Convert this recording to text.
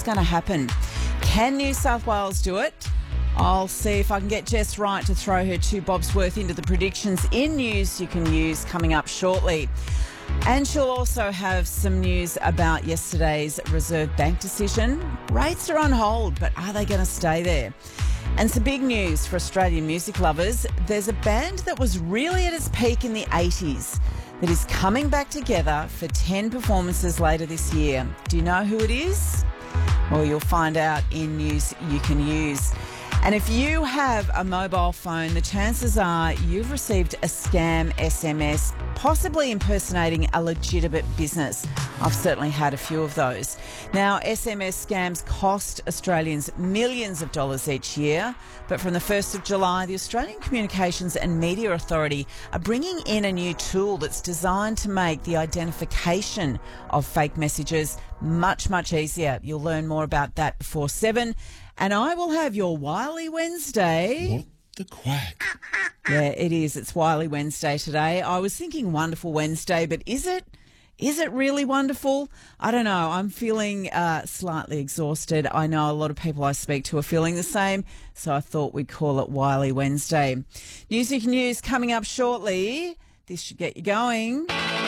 going to happen? Can New South Wales do it? I'll see if I can get Jess Wright to throw her 2 bob's worth into the predictions in news you can use coming up shortly. And she'll also have some news about yesterday's Reserve Bank decision. Rates are on hold, but are they going to stay there? And some big news for Australian music lovers. There's a band that was really at its peak in the 80s that is coming back together for 10 performances later this year. Do you know who it is? Well, you'll find out in news you can use. And if you have a mobile phone, the chances are you've received a scam SMS, possibly impersonating a legitimate business. I've certainly had a few of those. Now, SMS scams cost Australians millions of dollars each year, but from the 1st of July, the Australian Communications and Media Authority are bringing in a new tool that's designed to make the identification of fake messages much, much easier. You'll learn more about that before 7. And I will have your Wiley Wednesday. What the quack? Yeah, it is. It's Wiley Wednesday today. I was thinking Wonderful Wednesday, but is it? Is it really wonderful? I don't know. I'm feeling slightly exhausted. I know a lot of people I speak to are feeling the same, so I thought we'd call it Wiley Wednesday. Music news coming up shortly. This should get you going.